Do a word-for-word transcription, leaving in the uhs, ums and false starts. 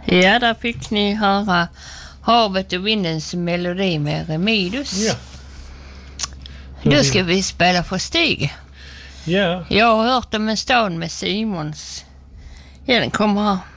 Ja, där fick ni höra Havet och vindens melodi med Remedios. Ja. Då ska vi spela för Stig. Ja. Jag har hört om en stad med Simons. Ja, den kommer här.